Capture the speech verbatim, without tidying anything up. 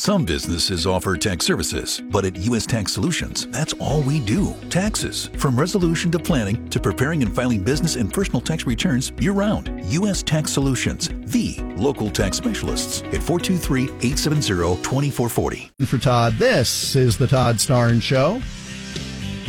Some businesses offer tax services, but at U S Tax Solutions, that's all we do. Taxes. From resolution to planning to preparing and filing business and personal tax returns year-round. U S Tax Solutions, the local tax specialists at four two three, eight seven zero, two four four zero. For Todd, this is the Todd Starnes Show.